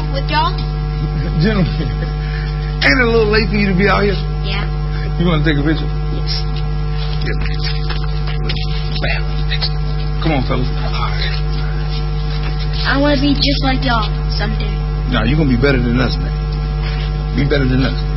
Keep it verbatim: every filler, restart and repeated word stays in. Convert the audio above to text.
with y'all? Gentlemen, ain't it a little late for you to be out here? Yeah. You want to take a picture? Yes. Yes. Bam. Come on, fellas. All right. I want to be just like y'all someday. Nah, you're going to be better than us, man. Be better than us.